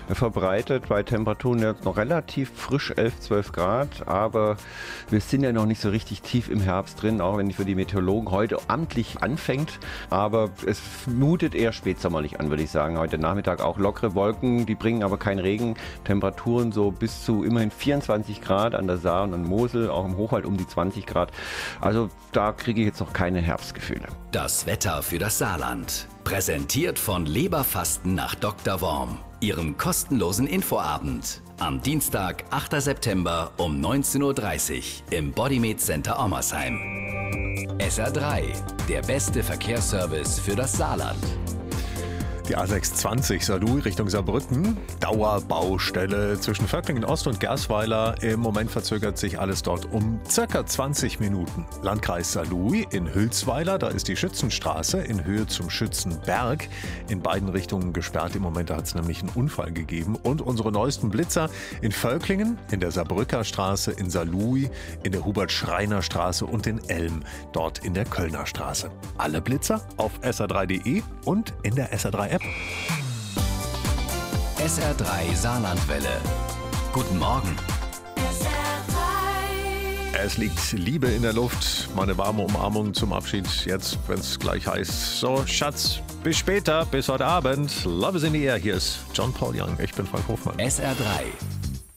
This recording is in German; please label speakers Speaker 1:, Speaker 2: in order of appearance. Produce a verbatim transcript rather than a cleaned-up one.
Speaker 1: verbreitet, bei Temperaturen jetzt noch relativ frisch, elf, zwölf Grad, aber wir sind ja noch nicht so richtig tief im Herbst drin, auch wenn für die Meteorologen heute amtlich anfängt, aber es mutet eher spätsommerlich an, würde ich sagen. Heute Nachmittag auch lockere Wolken, die bringen aber keinen Regen, Temperaturen so bis zu immerhin vierundzwanzig Grad an der Saar und an Mosel, auch im Hochwald um die zwanzig Grad, also da kriege ich jetzt noch keine Herbstgefühle.
Speaker 2: Das Wetter für das Saarland. Präsentiert von Leberfasten nach Doktor Worm. Ihrem kostenlosen Infoabend. Am Dienstag, achter September um neunzehn Uhr dreißig im Bodymed Center Ommersheim. S R drei, der beste Verkehrsservice für das Saarland.
Speaker 3: Die A sechshundertzwanzig Saarlouis Richtung Saarbrücken. Dauerbaustelle zwischen Völklingen Ost und Gersweiler. Im Moment verzögert sich alles dort um circa zwanzig Minuten. Landkreis Saarlouis in Hülsweiler, da ist die Schützenstraße in Höhe zum Schützenberg in beiden Richtungen gesperrt. Im Moment hat es nämlich einen Unfall gegeben. Und unsere neuesten Blitzer in Völklingen, in der Saarbrücker Straße, in Saarlouis, in der Hubert-Schreiner-Straße und in Elm, dort in der Kölner Straße. Alle Blitzer auf S R drei punkt de und in der S R drei App.
Speaker 2: S R drei Saarlandwelle. Guten Morgen.
Speaker 4: S R drei.
Speaker 3: Es liegt Liebe in der Luft. Meine warme Umarmung zum Abschied. Jetzt, wenn es gleich heißt, so Schatz, bis später, bis heute Abend. Love is in the air. Hier ist John Paul Young. Ich bin Frank Hofmann.
Speaker 2: S R drei.